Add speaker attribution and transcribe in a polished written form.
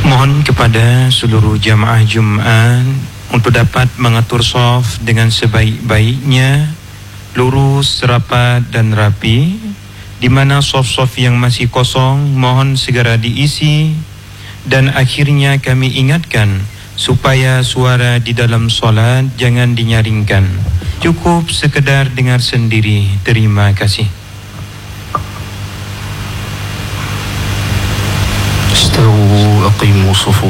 Speaker 1: Mohon kepada seluruh jamaah Jumaat untuk dapat mengatur shaf dengan sebaik-baiknya, lurus, rapat dan rapi. Di mana shaf-shaf yang masih kosong mohon segera diisi. Dan akhirnya kami ingatkan supaya suara di dalam solat jangan dinyaringkan. Cukup sekedar dengar sendiri. Terima kasih.
Speaker 2: Istawu aqimu sufu